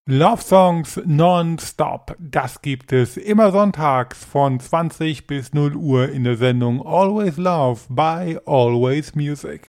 Love Songs nonstop. Das gibt es immer sonntags von 20 bis 0 Uhr in der Sendung Always Love by Always Music.